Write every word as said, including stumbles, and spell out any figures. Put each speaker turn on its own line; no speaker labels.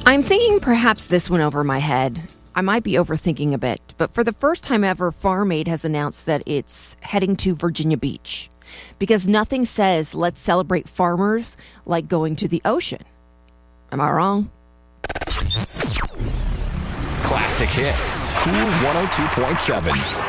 I'm thinking perhaps this went over my head. I might be overthinking a bit, but for the first time ever, Farm Aid has announced that it's heading to Virginia Beach. Because nothing says let's celebrate farmers like going to the ocean. Am I wrong?
Classic Hits. Cool one oh two point seven.